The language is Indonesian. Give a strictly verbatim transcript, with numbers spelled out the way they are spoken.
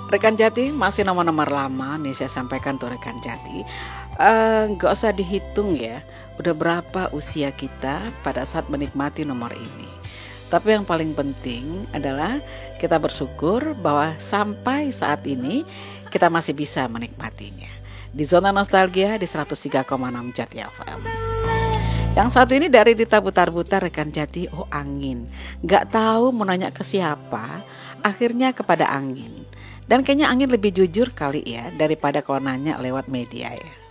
Rekan Jati, masih nomor-nomor lama nih saya sampaikan tuh rekan Jati. Eh, Nggak usah dihitung ya, udah berapa usia kita pada saat menikmati nomor ini. Tapi yang paling penting adalah kita bersyukur bahwa sampai saat ini kita masih bisa menikmatinya. Di Zona Nostalgia di seratus tiga koma enam Jati F M. Yang satu ini dari Dita Butar-Butar rekan Jati, oh angin. Gak tahu mau nanya ke siapa, akhirnya kepada angin. Dan kayaknya angin lebih jujur kali ya daripada kalau nanya lewat media ya.